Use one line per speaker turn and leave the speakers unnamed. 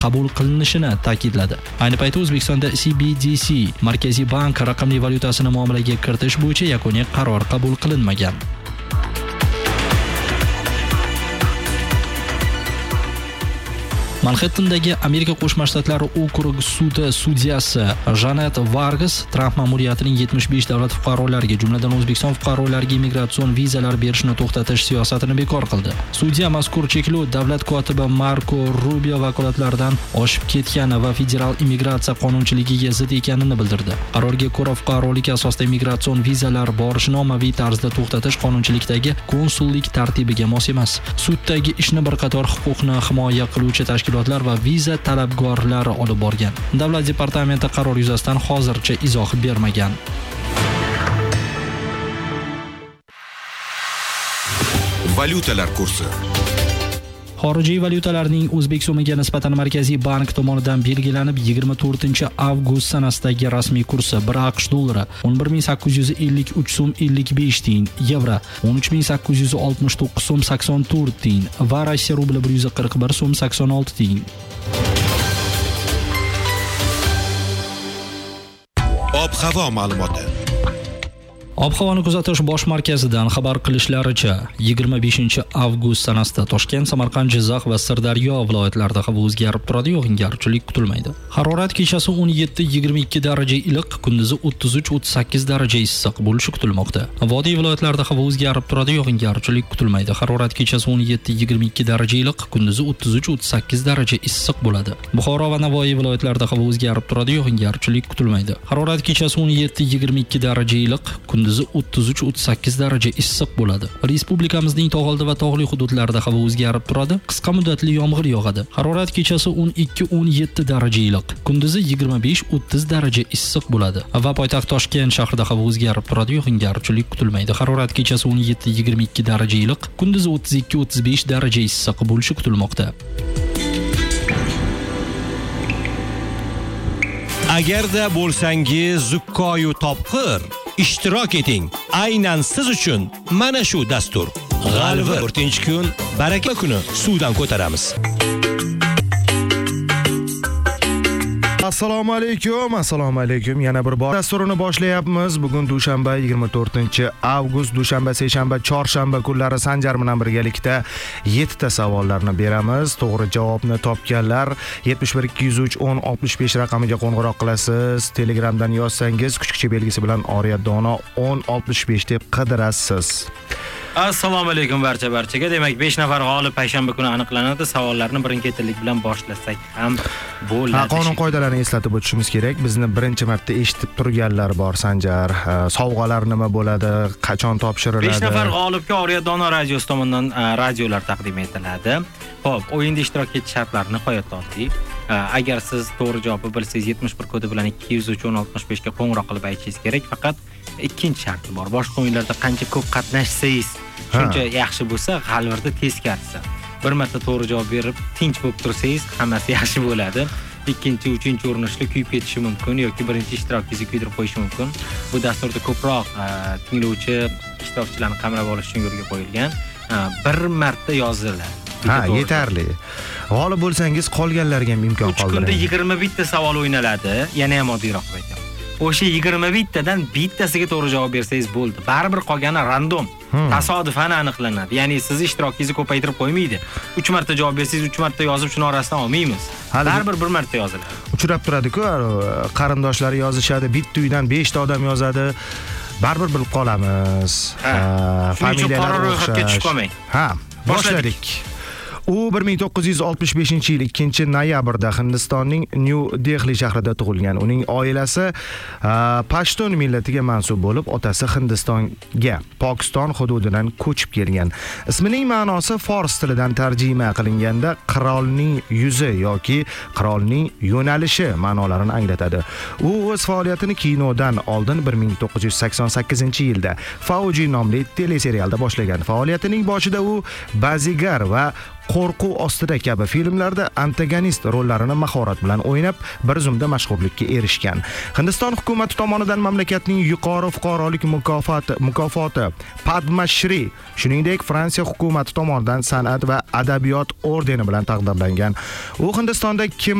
qabul qilinishini ta'kidladi. Ayni paytda O'zbekistonda CBDC Markaziy bank raqamli valyutasini muomalaga kiritish bo'yicha yakuniy qaror qabul qilinmagan. Manhattandagi Amerika Qo'shma Shtatlari okrug sudi sudyasi Janet Vargas Trump ma'muriyatining 75 davlat fuqarolariga, jumladan O'zbekiston fuqarolariga imigratsion vizalar berishni to'xtatish siyosatini bekor qildi. Sudya mazkur cheklov davlat kotibi Marko Rubio vakolatlaridan oshib ketgani va federal immigratsiya qonunchiligiga zid ekanini bildirdi. Qarorga ko'ra, fuqarolik asosida imigratsion vizalar borishni ommaviy tarzda to'xtatish qonunchilikdagi konsullik tartibiga mos emas. Suddagi ishni bir qator huquqni himoya qiluvchi tashkilotlar va viza talabgorlari olib borgan. Davlat departamenti qaror yuzasidan hozircha izoh bermagan.
Valyutalar kursi.
Xorijiy valyutalarning o'zbek so'miga nisbatan Markaziy bank tomonidan belgilanib 24-avgust sanasidagi rasmiy kursi 1 AQSh dollari 11853 so'm 55 tiyin, yevro 13869 so'm 84 tiyin va Rossiya rubli 141 so'm 86 tiyin.
Ob-havo ma'lumoti.
Ob-havoni kuzatish bosh markazidan xabar qilishlaricha, 25-avgust sanasida Toshkent, Samarqand, Jizzax va Sirdaryo viloyatlarida havo o'zgarib turadi, yog'ingarchilik kutilmaydi. Harorat kechasi 17-22 daraja iliq, kunduzi 33-38 daraja issiq bo'lishi kutilmoqda. Vodiy viloyatlarida havo o'zgarib turadi, yog'ingarchilik kutilmaydi. Harorat kechasi 17-22 daraja iliq, kunduzi 33-38 daraja issiq bo'ladi. Buxoro va Navoiy viloyatlarida havo o'zgarib turadi, yog'ingarchilik kutilmaydi. Harorat kechasi 17-22 daraja iliq, kunduzi 33-38 daraja issiq bo'ladi. Respublikamizning tog'oldi va tog'li hududlarida havo o'zgarib turadi, qisqa muddatli yomg'ir yog'adi. Harorat kechasi 12-17 daraja iliq, kunduzi 25-30 daraja issiq bo'ladi. Va poytaxt Toshkent shahrida havo o'zgarib turadi, yog'ingarchilik kutilmaydi. Harorat kechasi 17-22 daraja iliq, kunduzi 32-35 daraja issiq bo'lishi kutilmoqda.
Agarda bo'lsangiz zukkoyu topqir, ishtirok eting. Aynan siz uchun mana shu dastur. G'alva 4-kun, baraka kuni suvdan ko'taramiz.
Assalomu alaykum. Yana bir bor dasturini boshlayapmiz. Bugun dushanba 24-avgust, dushanba, seshanba, chorshanba kunlari Sanjar bilan birgalikda 7 ta savollarni beramiz. To'g'ri javobni topganlar 71-203-10-65 raqamiga qo'ng'iroq qilasiz. Telegramdan yozsangiz kuchukcha belgisi bilan Oriyat Dono 1065 deb qidirasiz.
Assalomu alaykum barchaga. Demak, 5 nafar g'olib payshanba kuni aniqlanadi. Savollarni birin-ketinlik bilan boshlasak ham bo'ladi.
Qonun qoidalarini eslatib o'tishimiz kerak. Bizni birinchi marta eshitib turganlar bor, Sanjar. Sovg'alar nima bo'ladi, qachon topshiriladi?
5 nafar g'olibga Oriyat Dono radiosi tomonidan radiolar taqdim etiladi. Xo'p, o'yinda ishtirok etish shartlari nihoyatda oddiy. Agar siz to'g'ri javobni bilsangiz 71 kodi bilan 203-10-65 ga qo'ng'iroq qilib aytishingiz kerak. Faqat ikkinchi sharti bor. Boshqa o'yinlarda qancha ko'p qatnashsangiz, shuncha yaxshi bo'lsa, g'alvirda teskarisi. Bir marta to'g'ri javob berib, tinch bo'lib tursangiz, hammasi yaxshi bo'ladi. Ikkinchi, uchinchi urinishda kuyib ketishi mumkin yoki birinchi ishtirokchiga kuydirib qo'yishi mumkin. Bu dasturda ko'proq tinglovchi ishtirokchilarni qamrab olish uchun yo'lga qo'yilgan. Bir marta yoziladi.
Yetarli. G'olib bo'lsangiz qolganlarga ham imkon qoldiring.
3 kunda 21 ta savol o'ynaladi, yana ham oddiyroq aytaman. O'sha 21 tadan bittasiga to'g'ri javob bersangiz bo'ldi. Baribir qolgani random, tasodifan aniqlanadi. Ya'ni siz ishtirokingizni ko'paytirib qo'ymaydi. 3 marta javob bersangiz 3 marta yozib shuni orasidan olmaymiz. Baribir bir marta yoziladi.
Uchrab turadi-ku, qarindoshlari yozishadi, bitta uydan 5 ta odam yozadi. Baribir bilib qolamiz.
Familiyalar ro'yxatga tushib qolmang.
Boshladik. U 1965-yil 2-noyabrda Hindistonning New Delhi shahrida tug'ilgan. Uning oilasi Pashtun millatiga mansub bo'lib, otasi Hindistonga, Pokiston hududidan ko'chib kelgan. Ismining ma'nosi fors tilidan tarjima qilinganda qirolning yuzi yoki qirolning yo'nalishi ma'nolarini anglatadi. U o'z faoliyatini kinodan oldin 1988-yilda Fauji nomli teleserialda boshlagan. Faoliyatining boshida u Bazigar va Qo'rquv ostida kabi filmlarda antagonist rollarini mahorat bilan o'ynab, bir zumda mashhurlikka erishgan. Hindiston hukumati tomonidan mamlakatning yuqori fuqarolik mukofoti Padma Shri, shuningdek Fransiya hukumati tomonidan san'at va adabiyot ordeni bilan taqdirlangan. U Hindistonda kim